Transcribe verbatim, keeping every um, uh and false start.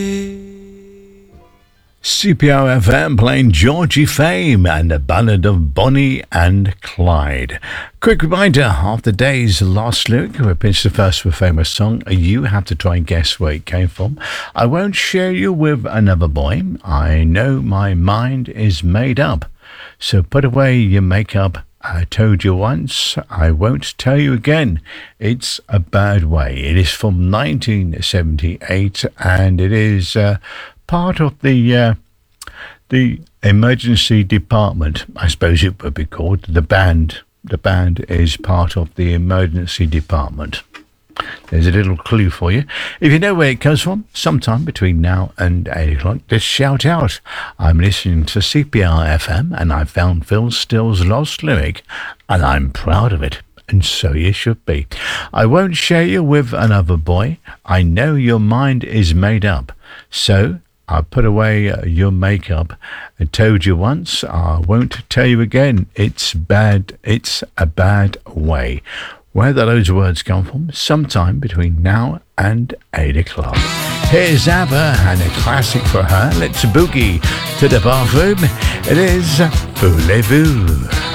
C P R F M playing Georgie Fame and the Ballad of Bonnie and Clyde. Quick reminder of the day's last lyric. We pitched the first for a famous song. You have to try and guess where it came from. I won't share you with another boy. I know my mind is made up. So put away your makeup. I told you once, I won't tell you again. It's a bad way. It is from nineteen seventy-eight, and it is uh, part of the uh, the emergency department, I suppose it would be called. The band, the band is part of the emergency department. There's a little clue for you. If you know where it comes from, sometime between now and eight o'clock, just shout out. I'm listening to C P R F M, and I found Phil Still's lost lyric, and I'm proud of it. And so you should be. I won't share you with another boy. I know your mind is made up. So I put away uh, your makeup. I told you once, I won't tell you again. It's bad. It's a bad way. Where do those words come from? Sometime between now and eight o'clock. Here's ABBA and a classic for her. Let's boogie to the bathroom. It is Voulez-Vous.